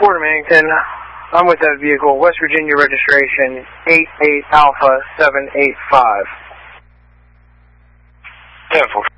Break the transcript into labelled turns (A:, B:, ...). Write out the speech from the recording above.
A: Fort Remington. I'm with that vehicle, West Virginia registration 88 Alpha 785.
B: 10-4.